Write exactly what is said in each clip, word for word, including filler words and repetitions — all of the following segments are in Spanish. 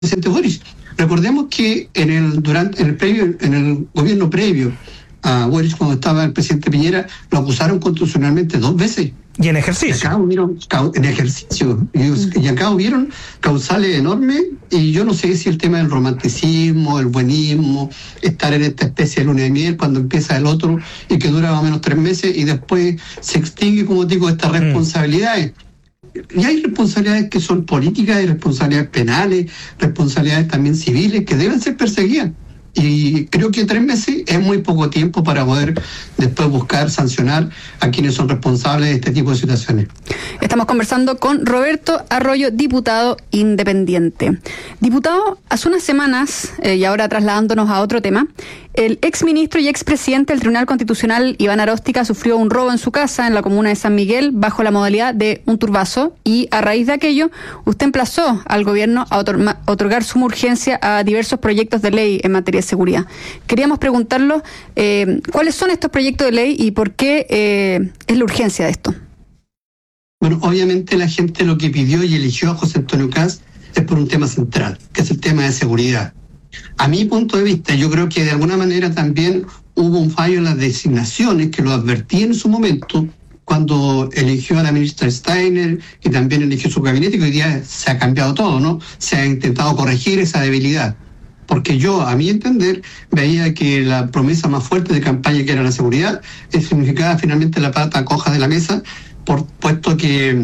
presidente Boric. Recordemos que en el durante en el previo en el gobierno previo a Boric, cuando estaba el presidente Piñera, lo acusaron constitucionalmente dos veces. Y en ejercicio. Y acá hubieron, en ejercicio. Y, y acá hubieron causales enormes, y yo no sé si el tema del romanticismo, el buenismo, estar en esta especie de luna de miel cuando empieza el otro y que dura más o menos tres meses y después se extingue, como digo, estas responsabilidades. Y hay responsabilidades que son políticas, hay responsabilidades penales, responsabilidades también civiles que deben ser perseguidas. Y creo que tres meses es muy poco tiempo para poder después buscar sancionar a quienes son responsables de este tipo de situaciones. Estamos conversando con Roberto Arroyo, diputado independiente. Diputado, hace unas semanas, eh, y ahora trasladándonos a otro tema, el exministro y expresidente del Tribunal Constitucional, Iván Aróstica, sufrió un robo en su casa en la comuna de San Miguel bajo la modalidad de un turbazo, y a raíz de aquello, usted emplazó al gobierno a otor- otorgar suma urgencia a diversos proyectos de ley en materia de seguridad. Queríamos preguntarlo, eh, ¿cuáles son estos proyectos de ley y por qué eh, es la urgencia de esto? Bueno, obviamente la gente lo que pidió y eligió a José Antonio Kast es por un tema central, que es el tema de seguridad. A mi punto de vista, yo creo que de alguna manera también hubo un fallo en las designaciones, que lo advertí en su momento, cuando eligió a la ministra Steiner y también eligió su gabinete, que hoy día se ha cambiado todo, ¿no? Se ha intentado corregir esa debilidad. Porque yo, a mi entender, veía que la promesa más fuerte de campaña, que era la seguridad, significaba finalmente la pata coja de la mesa, por puesto que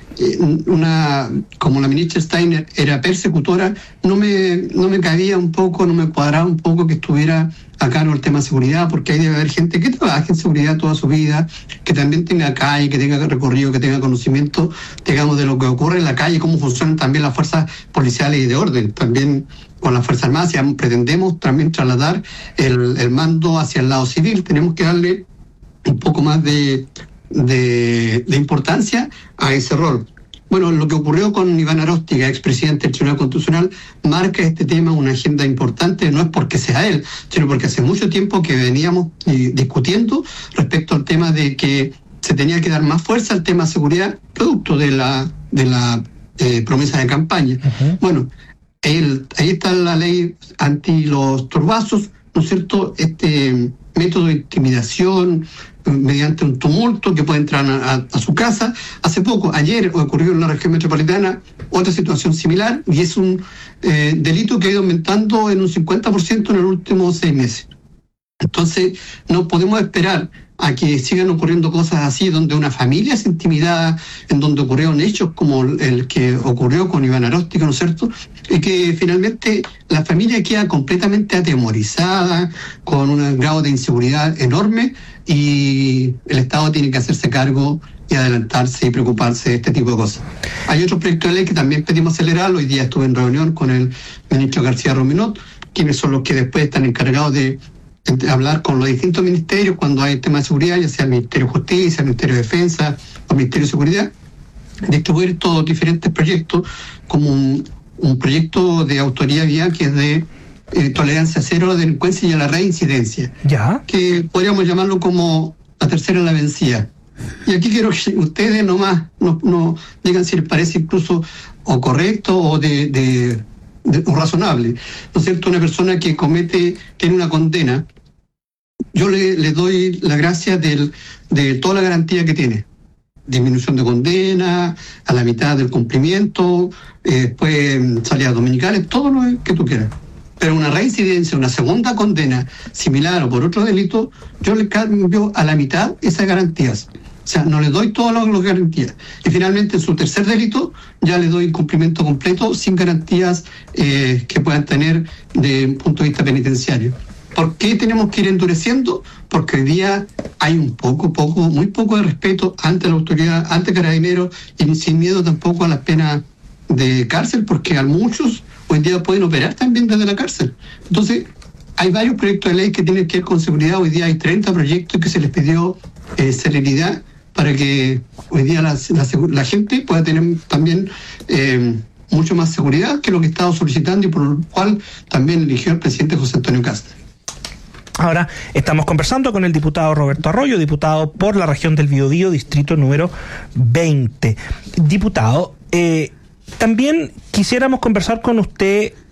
una como la ministra Steiner era persecutora, no me no me cabía un poco, no me cuadraba un poco que estuviera a cargo el tema de seguridad, porque ahí debe haber gente que trabaje en seguridad toda su vida, que también tenga calle, que tenga recorrido, que tenga conocimiento, digamos, de lo que ocurre en la calle, cómo funcionan también las fuerzas policiales y de orden, también con las Fuerzas Armadas. Si pretendemos también trasladar el, el mando hacia el lado civil, tenemos que darle un poco más de De, de importancia a ese rol. Bueno, lo que ocurrió con Iván Aróstica, expresidente del Tribunal Constitucional, marca este tema una agenda importante, no es porque sea él, sino porque hace mucho tiempo que veníamos eh, discutiendo respecto al tema de que se tenía que dar más fuerza al tema de seguridad, producto de la de la eh, promesa de campaña. Uh-huh. Bueno, el, ahí está la ley anti los turbazos, ¿no es cierto? Este método de intimidación mediante un tumulto que puede entrar a, a, a su casa. Hace poco, ayer, ocurrió en la región metropolitana otra situación similar, y es un eh, delito que ha ido aumentando en un cincuenta por ciento en los últimos seis meses. Entonces, no podemos esperar a que sigan ocurriendo cosas así, donde una familia es intimidada, en donde ocurrieron hechos como el que ocurrió con Iván Aróstica, ¿no es cierto? Y que finalmente la familia queda completamente atemorizada, con un grado de inseguridad enorme, y el Estado tiene que hacerse cargo y adelantarse y preocuparse de este tipo de cosas. Hay otro proyecto de ley que también pedimos acelerar. Hoy día estuve en reunión con el ministro García Rominot, quienes son los que después están encargados de hablar con los distintos ministerios cuando hay temas de seguridad, ya sea el Ministerio de Justicia, el Ministerio de Defensa o el Ministerio de Seguridad, distribuir estos diferentes proyectos como un, un proyecto de autoría vial que es de eh, tolerancia cero a la delincuencia y a la reincidencia, ¿ya? Que podríamos llamarlo como la tercera en la vencida. Y aquí quiero que ustedes nomás no, no digan si les parece incluso o correcto o de, de, de o razonable, ¿no es cierto? Una persona que comete, tiene una condena, yo le, le doy la gracia del, de toda la garantía que tiene. Disminución de condena, a la mitad del cumplimiento, eh, después salidas dominicales, todo lo que tú quieras. Pero una reincidencia, una segunda condena similar o por otro delito, yo le cambio a la mitad esas garantías. O sea, no le doy todas las garantías. Y finalmente, en su tercer delito, ya le doy cumplimiento completo sin garantías eh, que puedan tener de un punto de vista penitenciario. ¿Por qué tenemos que ir endureciendo? Porque hoy día hay un poco, poco, muy poco de respeto ante la autoridad, ante Carabineros, y sin miedo tampoco a las penas de cárcel, porque a muchos hoy día pueden operar también desde la cárcel. Entonces, hay varios proyectos de ley que tienen que ver con seguridad. Hoy día hay treinta proyectos que se les pidió eh, celeridad para que hoy día la, la, la gente pueda tener también eh, mucho más seguridad que lo que estaba solicitando y por lo cual también eligió el presidente José Antonio Kast. Ahora estamos conversando con el diputado Roberto Arroyo, diputado por la región del Biobío, distrito número veinte. Diputado, eh, También quisiéramos conversar con usted